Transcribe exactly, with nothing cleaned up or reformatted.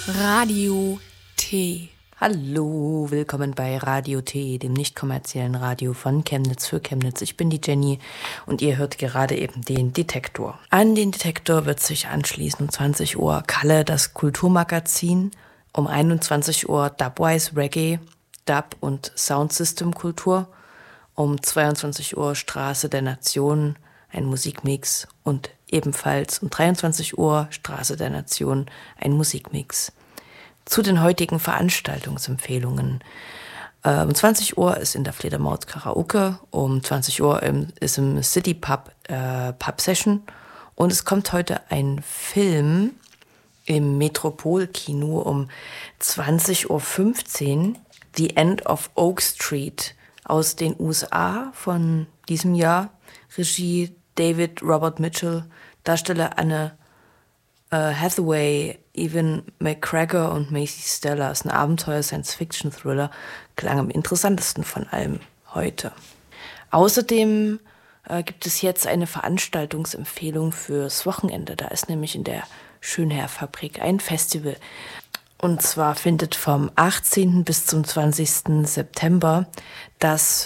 Radio T. Hallo, willkommen bei Radio T, dem nicht kommerziellen Radio von Chemnitz für Chemnitz. Ich bin die Jenny und ihr hört gerade eben den Detektor. An den Detektor wird sich anschließen um zwanzig Uhr Kalle, das Kulturmagazin, um einundzwanzig Uhr Dubwise Reggae, Dub und Soundsystem Kultur, um zweiundzwanzig Uhr Straße der Nation, ein Musikmix und ebenfalls um dreiundzwanzig Uhr Straße der Nation, ein Musikmix. Zu den heutigen Veranstaltungsempfehlungen. Äh, um zwanzig Uhr ist in der Fledermaus Karaoke, um zwanzig Uhr im, ist im City Pub äh, Pub Session und es kommt heute ein Film im Metropol-Kino um zwanzig Uhr fünfzehn, The End of Oak Street aus den U S A von diesem Jahr. Regie David Robert Mitchell, Darsteller Anne äh, Hathaway, Ewan McGregor und Macy Stella. Ist ein Abenteuer-Science-Fiction-Thriller, klang am interessantesten von allem heute. Außerdem äh, gibt es jetzt eine Veranstaltungsempfehlung fürs Wochenende. Da ist nämlich in der Schönherr-Fabrik ein Festival. Und zwar findet vom achtzehnten bis zum zwanzigsten September das